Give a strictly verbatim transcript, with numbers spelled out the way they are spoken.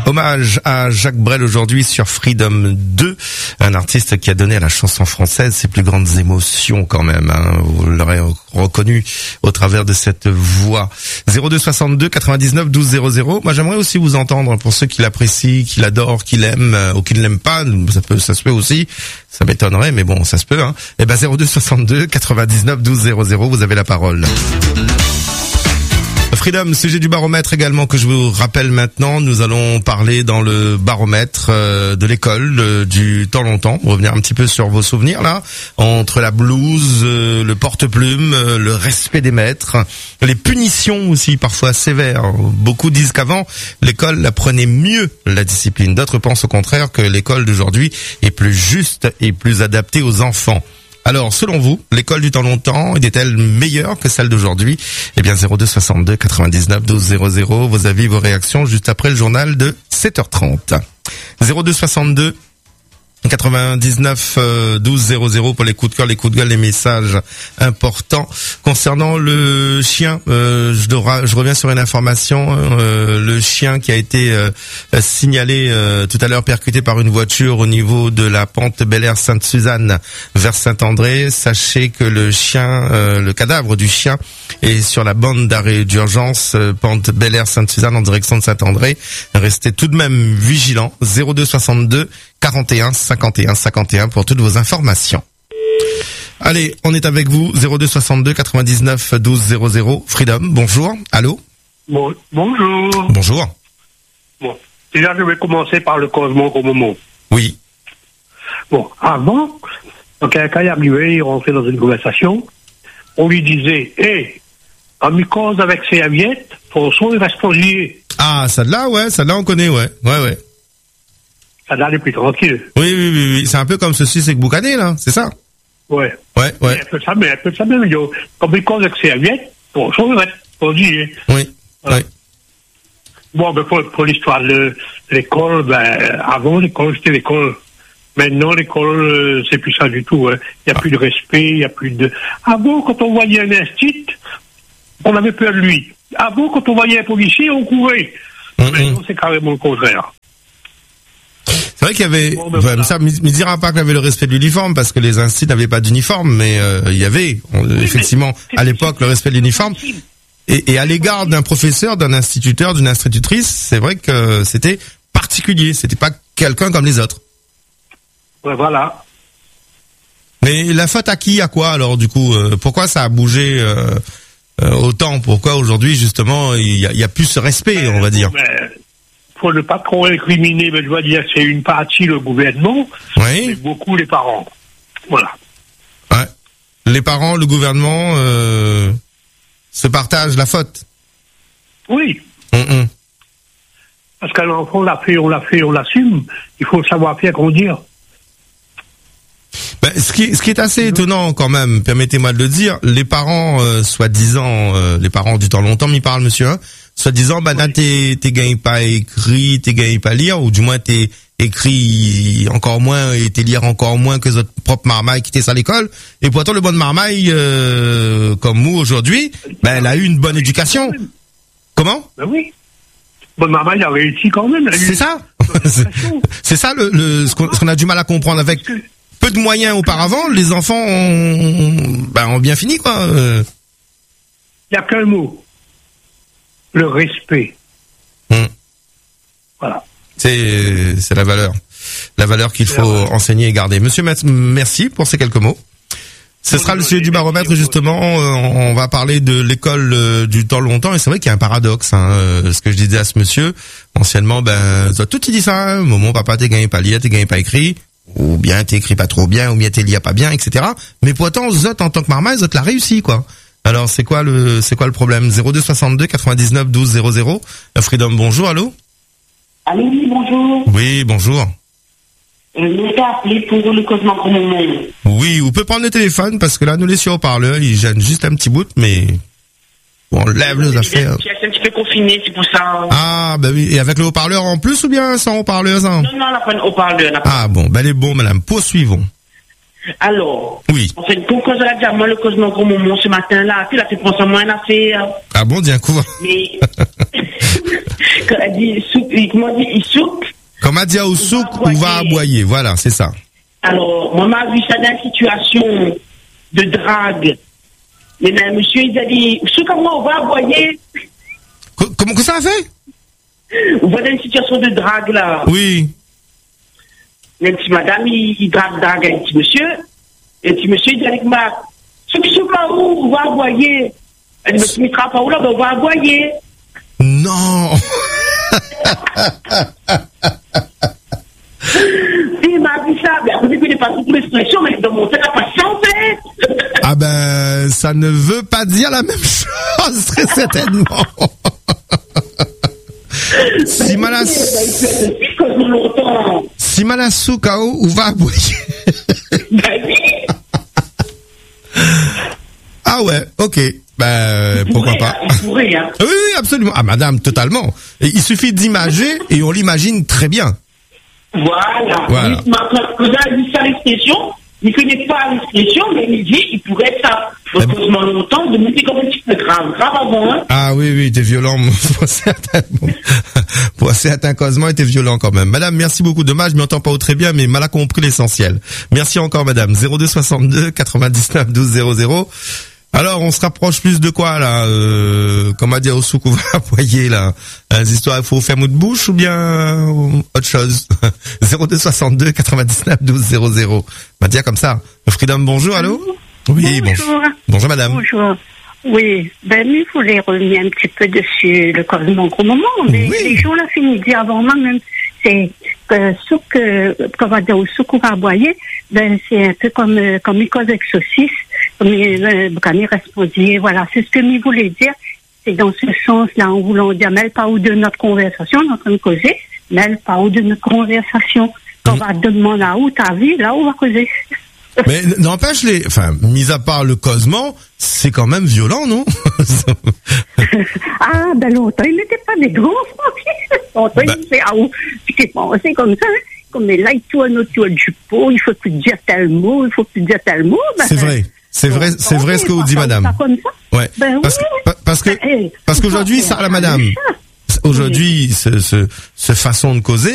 Hommage à Jacques Brel aujourd'hui sur Freedom deux, un artiste qui a donné à la chanson française ses plus grandes émotions quand même, hein. Vous l'aurez reconnu au travers de cette voix. zéro deux soixante-deux quatre-vingt-dix-neuf douze zéro zéro. Moi j'aimerais aussi vous entendre pour ceux qui l'apprécient, qui l'adorent, qui l'aiment ou qui ne l'aiment pas. Ça peut, ça se peut aussi. Ça m'étonnerait, mais bon, ça se peut, hein. Eh ben zéro deux soixante-deux quatre-vingt-dix-neuf douze zéro zéro. Vous avez la parole. Freedom, sujet du baromètre également que je vous rappelle maintenant. Nous allons parler dans le baromètre euh, de l'école euh, du temps longtemps. Revenir un petit peu sur vos souvenirs là, entre la blouse, euh, le porte-plume, euh, le respect des maîtres, les punitions aussi parfois sévères. Beaucoup disent qu'avant l'école apprenait mieux la discipline. D'autres pensent au contraire que l'école d'aujourd'hui est plus juste et plus adaptée aux enfants. Alors, selon vous, l'école du temps longtemps était-elle meilleure que celle d'aujourd'hui? Eh bien, zéro deux soixante-deux quatre-vingt-dix-neuf douze zéro zéro, vos avis, vos réactions, juste après le journal de sept heures trente. zéro deux soixante-deux quatre-vingt-dix-neuf douze zéro zéro pour les coups de cœur, les coups de gueule, les messages importants. Concernant le chien, euh, je, devra, je reviens sur une information. Euh, le chien qui a été euh, signalé euh, tout à l'heure percuté par une voiture au niveau de la pente Bel-Air Sainte-Suzanne vers Saint-André. Sachez que le chien, euh, le cadavre du chien est sur la bande d'arrêt d'urgence euh, pente Bel-Air Sainte-Suzanne en direction de Saint-André. Restez tout de même vigilants. zéro deux soixante-deux quarante et un cinquante et un cinquante et un pour toutes vos informations. Allez, on est avec vous, zéro deux soixante-deux quatre-vingt-dix-neuf douze zéro zéro. Freedom, bonjour. Allô? Bon, bonjour. Bonjour. Bon, déjà je vais commencer par le Cosmo au moment. Oui. Bon, avant, quand quelqu'un est arrivé, il rentrait dans une conversation, on lui disait, hé, hey, en mycose avec ses serviettes, ton son il reste posé. Ah, ça de là, ouais, ça de là on connaît, ouais. Ouais, ouais. Ça là, est plus tranquille. Oui, oui, oui, oui. C'est un peu comme ceci, c'est que Boucané, là, c'est ça? Ouais. Ouais, ouais. Un peu ça, mais un peu ça même, comme mycose avec ses serviettes, ton son il reste posé. Oui, voilà. Oui. Bon, ben pour, pour l'histoire de l'école, ben, avant l'école, c'était l'école. Maintenant, l'école, euh, c'est plus ça du tout. Il hein. n'y a ah. plus de respect, il n'y a plus de... Avant, quand on voyait un institut, on avait peur de lui. Avant, quand on voyait un policier, on courait. Mm-hmm. Maintenant, c'est carrément le contraire. C'est vrai qu'il y avait... Bon, ben voilà. Ça ne me dira pas qu'il y avait le respect de l'uniforme, parce que les instituts n'avaient pas d'uniforme, mais euh, il y avait, on, oui, effectivement, à l'époque, le respect de l'uniforme. Et, et à l'égard d'un professeur, d'un instituteur, d'une institutrice, c'est vrai que c'était particulier. C'était pas quelqu'un comme les autres. Ouais, voilà. Mais la faute à qui, à quoi alors du coup euh, pourquoi ça a bougé euh, euh, autant? Pourquoi aujourd'hui justement il y a, y a plus ce respect, ben, on va dire? Ben, faut ne pas trop incriminer, mais je dois dire c'est une partie le gouvernement, oui. Mais beaucoup les parents. Voilà. Ouais. Les parents, le gouvernement euh, se partagent la faute. Oui. Mm-mm. Parce qu'un enfant l'a fait, on l'a fait, on l'assume. Il faut savoir faire grandir. Ben, ce qui, ce qui est assez étonnant quand même, permettez-moi de le dire, les parents, euh, soi-disant, euh, les parents du temps longtemps m'y parlent, monsieur, hein, soi-disant, ben là, t'es, t'es gagné pas écrit, t'es gagné pas lire, ou du moins t'es écrit encore moins et t'es lire encore moins que votre propre marmaille qui était à l'école. Et pourtant, le bon marmaille, euh, comme nous aujourd'hui, ben, elle a eu une bonne éducation. Comment? Ben oui. Bonne marmaille a réussi quand même. C'est ça. C'est ça le, le, ce qu'on, ce qu'on a du mal à comprendre avec peu de moyens auparavant, les enfants ont, ben, ont bien fini, quoi. Il n'y a qu'un mot. Le respect. Hum. Voilà. C'est, c'est la valeur. La valeur qu'il faut enseigner et garder. Monsieur Metz, merci pour ces quelques mots. Ce sera le sujet du baromètre, justement. On va parler de l'école du temps longtemps. Et c'est vrai qu'il y a un paradoxe, hein. Ce que je disais à ce monsieur, anciennement, ben, tout il dit ça, hein. Maman, papa, t'es gagné pas lire, t'es gagné pas écrit. Ou bien t'es écrit pas trop bien, ou bien t'es lié pas bien, et cetera. Mais pourtant, Zot, en tant que marmaille, Zot l'a réussi, quoi. Alors, c'est quoi le, c'est quoi le problème? zéro deux soixante-deux quatre-vingt-dix-neuf douze zéro zéro. Freedom, bonjour, allô? Allô, oui, bonjour. Oui, bonjour. Euh, nous t'ai appelé pour le Cosmo pour mon nom. Oui, vous pouvez prendre le téléphone, parce que là, nous les sur haut-parleur, ils gênent juste un petit bout, mais on lève les affaires. C'est un petit peu confiné, c'est pour ça. Ah, ben oui. Et avec le haut-parleur en plus ou bien sans haut-parleur, ça? Non, non, on n'a pas de haut-parleur. Ah bon, ben les bons, madame. Poursuivons. Alors. Oui. En fait, pour cause de la diamant, le Cosmo pour mon nom ce matin-là, puis là, tu penses à moi une affaire. Ah bon, dis un coup. Mais. Quand elle dit souk, comment on dit, il souk. Comme a dit au souk, on va aboyer. Voilà, c'est ça. Alors, moi, m'a vu ça dans une situation de drague. Mais là, monsieur, il a dit, souk, comment on va aboyer? Co- comment que ça a fait? On va dans une situation de drague, là. Oui. Le petit madame, il, il drague, drague un petit monsieur. Et le petit monsieur, il dit avec ma, souk, souk, où on va aboyer? Elle dit, mais tu ne mettras pas où là, ben, on va aboyer. Non. Il m'a dit ça, mais après, il n'est pas toute l'expression, mais dans mon tête, il n'a pas chanté. Ah ben, ça ne veut pas dire la même chose, très certainement. Si malas, si malasou kao, ou va aboyer. Ah ouais, ok. Ben, pourquoi pourrait, pas. Il pourrait, hein. Oui, oui, absolument. Ah, madame, totalement. Et il suffit d'imager et on l'imagine très bien. Voilà. Voilà. Il m'a dit ça l'expression. Il ne connaît pas l'expression, mais il dit il pourrait ça. Heureusement longtemps, de monter comme un petit peu grave. Grave avant, hein. Ah oui, oui, t'es violent. Pour certains, pour certains causements, était violent quand même. Madame, merci beaucoup. Dommage, je m'entends pas très bien, mais mal a compris l'essentiel. Merci encore, madame. zéro deux soixante-deux quatre-vingt-dix-neuf douze zéro zéro. Alors, on se rapproche plus de quoi, là, euh, comme a dit au souk, on va aboyer, là. Les histoires, il faut faire mot de bouche ou bien euh, autre chose? zéro deux soixante-deux quatre-vingt-dix-neuf douze zéro zéro. Bah, dire comme ça. Freedom, bonjour, allô? Oui, bonjour. Bonjour, bonjour madame. Bonjour. Oui, ben, il voulait revenir un petit peu dessus le cosmo gros moment, mais Oui. les gens l'ont fini de dire avant moi même, c'est que ce que, qu'on va dire, ce qu'on va aboyer, ben, c'est un peu comme, euh, comme une cause avec saucisse, comme, euh, comme il répondit, voilà, c'est ce que il voulait dire, c'est dans ce sens-là, en voulant dire, mêle pas ou de notre conversation, on est en train de causer, mêle pas ou de notre conversation, qu'on Mm. va demander là où ta vie, là où on va causer. Mais n- n'empêche les, enfin, mis à part le causement, c'est quand même violent, non? Ah, ben longtemps, il n'était pas des grands francs. Longtemps, Ben. il disait, ah, oh, c'est pensé comme ça, hein. Comme là, il tourne autour du pot, il faut plus dire tel mot, il faut plus dire tel mot. Ben, C'est vrai. C'est vrai, c'est vrai ce que vous dit madame. Pas comme ça. Ouais. Ben Parce, oui. pa- parce que, Ben, hey, parce qu'aujourd'hui, faut ça, pas la faire madame, ça. aujourd'hui, ce, ce, ce façon de causer,